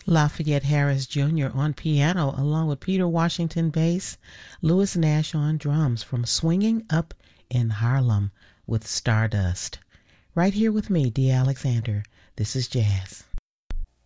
Lafayette Harris Jr. on piano along with Peter Washington bass, Louis Nash on drums from Swinging Up in Harlem with Stardust. Right here with me, Dee Alexander. This is Jazz.